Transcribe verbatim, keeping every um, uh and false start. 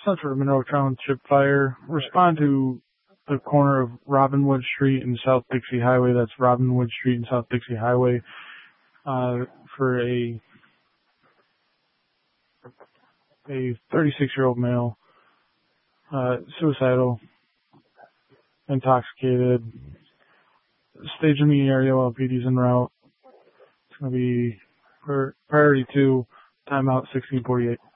Central Monroe Township Fire. Respond to the corner of Robinwood Street and South Dixie Highway. That's Robinwood Street and South Dixie Highway. Uh, for a a thirty-six-year-old male, uh, suicidal, intoxicated. Stage in the area while P D's en route. It's going to be priority two, timeout sixteen forty-eight.